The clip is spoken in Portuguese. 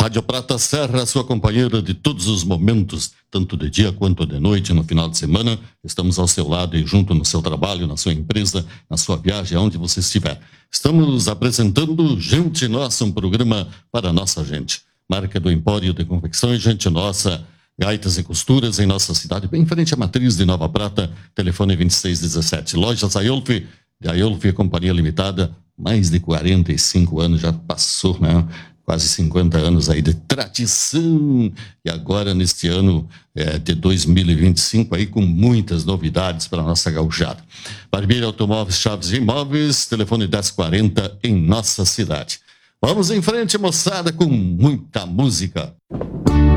Rádio Prata Serra, sua companheira de todos os momentos, tanto de dia quanto de noite, no final de semana. Estamos ao seu lado e junto no seu trabalho, na sua empresa, na sua viagem, aonde você estiver. Estamos apresentando Gente Nossa, um programa para a nossa gente. Marca do Empório de Confecções Gente Nossa, gaitas e costuras em nossa cidade, bem em frente à matriz de Nova Prata, telefone 2617. Lojas Aiolf, de Aiolf Companhia Limitada, mais de 45 anos, já passou, né? Quase 50 anos aí de tradição, e agora neste ano de 2025 aí com muitas novidades para a nossa gauchada. Barbeiro Automóveis, Chaves e Imóveis, telefone 1040 em nossa cidade. Vamos em frente, moçada, com muita música.